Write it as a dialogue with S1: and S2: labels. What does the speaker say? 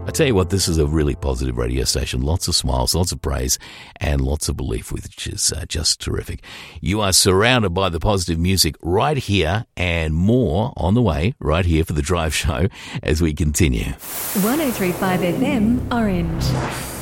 S1: I tell you what, this is a really positive radio station. Lots of smiles, lots of praise, and lots of belief, which is just terrific. You are surrounded by the positive music right here, and more on the way right here for The Drive Show as we continue.
S2: 103.5 FM, Orange.